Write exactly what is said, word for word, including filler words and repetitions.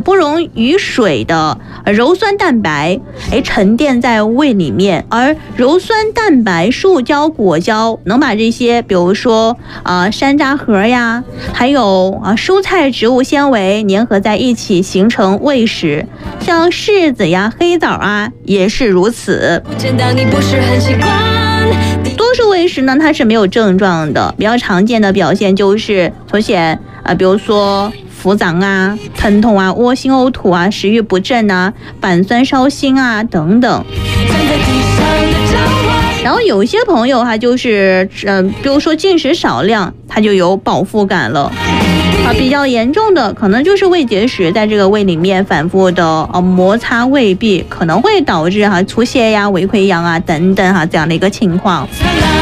不溶于水的鞣酸蛋白，哎，沉淀在胃里面，而鞣酸蛋白、树胶、果胶能把这些，比如说啊、呃、山楂核呀，还有啊蔬菜植物纤维粘合在一起，形成胃食。像柿子呀、黑枣啊，也是如此。 见到你不是很习惯。 多数胃食呢，它是没有症状的，比较常见的表现就是出现啊、呃，比如说腹胀啊、疼痛啊、恶心呕吐啊、食欲不振啊、板酸烧心啊等等。然后有些朋友他就是嗯、呃，比如说进食少量，他就有饱腹感了。啊，比较严重的可能就是胃结石在这个胃里面反复的呃摩擦胃壁，可能会导致哈、啊、出血呀、胃溃疡啊等等哈、啊、这样的一个情况。